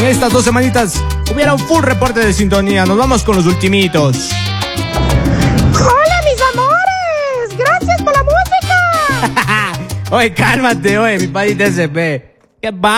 estas 2 semanitas hubiera un full reporte de sintonía. Nos vamos con los ultimitos. ¡Hola, mis amores! ¡Gracias por la música! Oye, cálmate, oye, mi padre TSP. ¿Qué va?